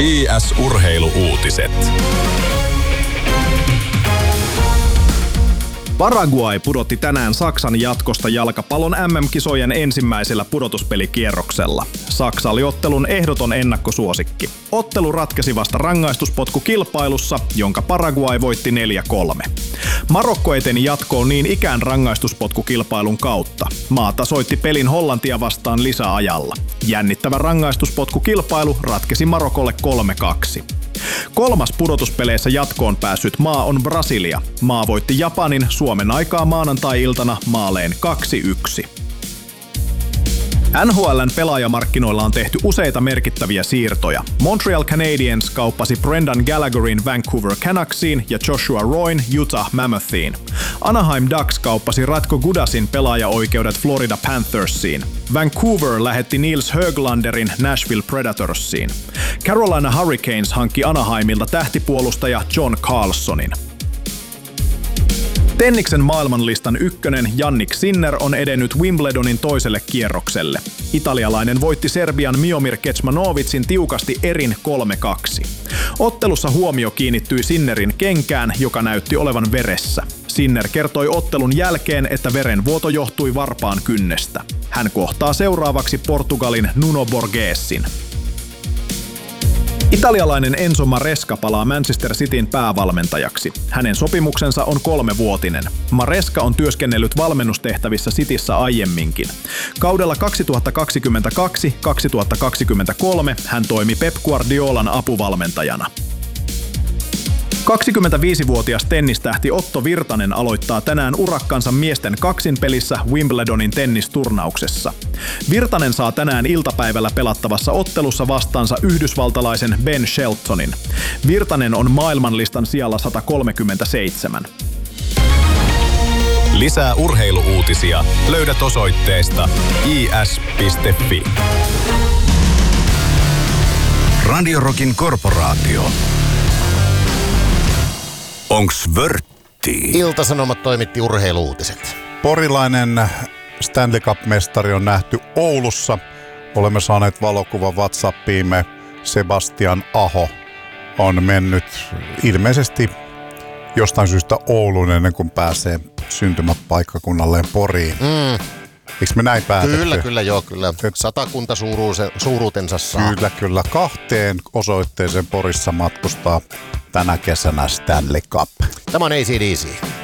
IS-urheilu-uutiset. Paraguay pudotti tänään Saksan jatkosta jalkapallon MM-kisojen ensimmäisellä pudotuspelikierroksella. Saksa oli ottelun ehdoton ennakkosuosikki. Ottelu ratkesi vasta rangaistuspotkukilpailussa, jonka Paraguay voitti 4-3. Marokko eteni jatkoon niin ikään rangaistuspotkukilpailun kautta. Maa tasoitti pelin Hollantia vastaan lisäajalla. Jännittävä rangaistuspotkukilpailu ratkesi Marokolle 3-2. Kolmas pudotuspeleissä jatkoon päässyt maa on Brasilia. Maa voitti Japanin Suomen aikaa maanantai-iltana maalein 2-1. NHL:n pelaajamarkkinoilla on tehty useita merkittäviä siirtoja. Montreal Canadiens kauppasi Brendan Gallagherin Vancouver Canucksiin ja Joshua Royn Utah Mammothiin. Anaheim Ducks kauppasi Ratko Gudasin pelaajaoikeudet Florida Panthersiin. Vancouver lähetti Nils Höglanderin Nashville Predatorsiin. Carolina Hurricanes hankki Anaheimilta tähtipuolustaja John Carlsonin. Tenniksen maailmanlistan ykkönen Jannik Sinner on edennyt Wimbledonin toiselle kierrokselle. Italialainen voitti Serbian Miomir Kecmanovicin tiukasti erin 3-2. Ottelussa huomio kiinnittyi Sinnerin kenkään, joka näytti olevan veressä. Sinner kertoi ottelun jälkeen, että verenvuoto johtui varpaan kynnestä. Hän kohtaa seuraavaksi Portugalin Nuno Borgesin. Italialainen Enzo Maresca palaa Manchester Cityn päävalmentajaksi. Hänen sopimuksensa on 3-vuotinen. Maresca on työskennellyt valmennustehtävissä Cityssä aiemminkin. Kaudella 2022-2023 hän toimi Pep Guardiolan apuvalmentajana. 25-vuotias tennistähti Otto Virtanen aloittaa tänään urakkansa miesten kaksinpelissä Wimbledonin tennisturnauksessa. Virtanen saa tänään iltapäivällä pelattavassa ottelussa vastaansa yhdysvaltalaisen Ben Sheltonin. Virtanen on maailmanlistan sijalla 137. Lisää urheilu-uutisia löydät osoitteesta is.fi. Radio Rockin korporaatio. Onks vörtti? Ilta-Sanomat toimitti urheilu-uutiset. Porilainen Stanley Cup-mestari on nähty Oulussa. Olemme saaneet valokuvan WhatsAppiimme. Sebastian Aho on mennyt ilmeisesti jostain syystä Ouluun ennen kuin pääsee syntymäpaikkakunnalleen Poriin. Eikö me näin päätetty? Kyllä. Satakunta suuruutensa saa. Kyllä. 2 osoitteeseen Porissa matkustaa tänä kesänä Stanley Cup. Tämä on AC/DC.